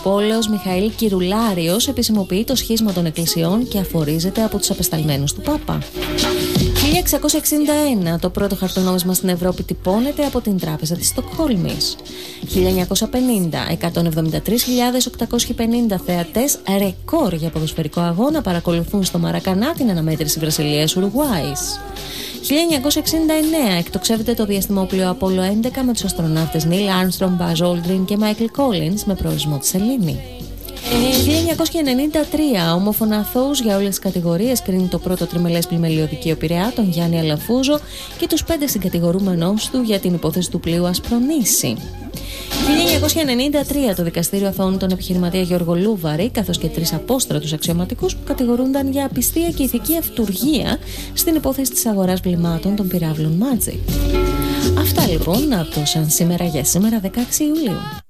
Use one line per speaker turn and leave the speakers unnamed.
Μητροπόλεως Μιχαήλ Κυρουλάριος επισημοποιεί το σχίσμα των εκκλησιών και αφορίζεται από τους απεσταλμένους του Πάπα. 1661 το πρώτο χαρτονόμισμα στην Ευρώπη τυπώνεται από την Τράπεζα της Στοκχόλμης. 1950 173.850 θεατές, ρεκόρ για ποδοσφαιρικό αγώνα, παρακολουθούν στο Μαρακανά την αναμέτρηση Βραζιλίας-Ουρουγουάης. 1969 εκτοξεύεται το διαστημόπλοιο Απόλλω 11 με τους αστροναύτες Νίλ Άρμστρονγκ, Μπαζ Όλντριν και Μάικλ Κόλινς με προορισμό τη Σελήνη. 1993 ομόφωνα αθώους για όλες τις κατηγορίες κρίνει το πρώτο τριμελές πλημελιωδικείο Πειραιά, τον Γιάννη Αλαφούζο και τους 5 συγκατηγορούμενους του για την υπόθεση του πλοίου Ασπρονήσι. 1993 το δικαστήριο αθώων τον επιχειρηματία Γιώργο Λούβαρη καθώς και 3 απόστρατους αξιωματικούς που κατηγορούνταν για απιστία και ηθική αυτουργία στην υπόθεση της αγοράς βλημάτων των πυράβλων Magic. Αυτά λοιπόν από το Σαν Σήμερα για σήμερα 16 Ιουλίου.